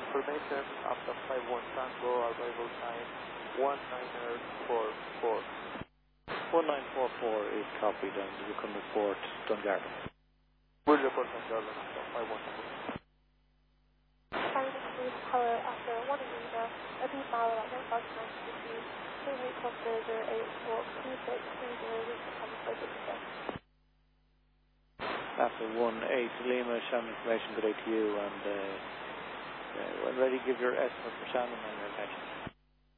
Information after 51 Tango, arrival time 1944. 1944 is copied and you can report Dungarvan. Will report Dungarvan after 51 Tango. China Police Tower after 1 Arena, Abu Mala at 1950, 2 helicopter 08 walk 2630 with the common focus. After 1-8 Lima, Shannon information, good day to you, and when ready, give your estimate for Shannon and your attention.